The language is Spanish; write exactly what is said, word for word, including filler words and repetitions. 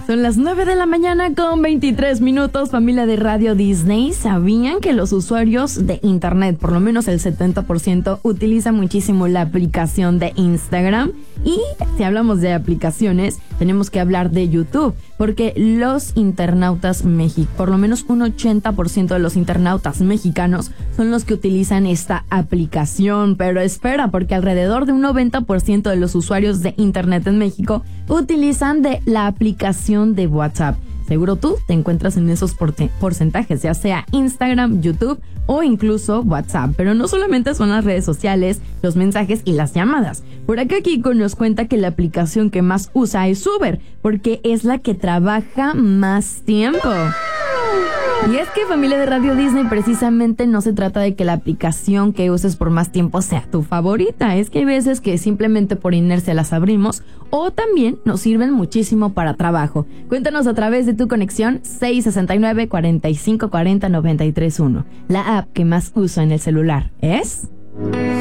Son las nueve de la mañana con veintitrés minutos, familia de Radio Disney. ¿Sabían que los usuarios de internet, por lo menos el setenta por ciento, utilizan muchísimo la aplicación de Instagram? Y si hablamos de aplicaciones, tenemos que hablar de YouTube, porque los internautas mexicanos, por lo menos un ochenta por ciento de los internautas mexicanos son los que utilizan esta aplicación. Pero espera, porque alrededor de un noventa por ciento de los usuarios de internet en México utilizan de la aplicación de WhatsApp. Seguro tú te encuentras en esos porcentajes, ya sea Instagram, YouTube o incluso WhatsApp. Pero no solamente son las redes sociales, los mensajes y las llamadas. Por acá Kiko nos cuenta que la aplicación que más usa es Uber, porque es la que trabaja más tiempo. Y es que, familia de Radio Disney, precisamente no se trata de que la aplicación que uses por más tiempo sea tu favorita. Es que hay veces que simplemente por inercia las abrimos o también nos sirven muchísimo para trabajo. Cuéntanos a través de tu conexión seis sesenta y nueve, cuarenta y cinco cuarenta, noventa y tres uno. La app que más uso en el celular es...